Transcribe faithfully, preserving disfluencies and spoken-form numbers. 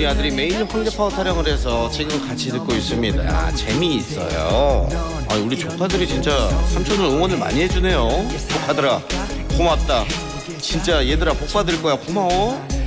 우리 아들이 매일 홍대파워 타령을 해서 지금 같이 듣고 있습니다. 아, 재미있어요. 아, 우리 조카들이 진짜 삼촌을 응원을 많이 해주네요. 조카들아 고맙다. 진짜 얘들아 복 받을 거야. 고마워.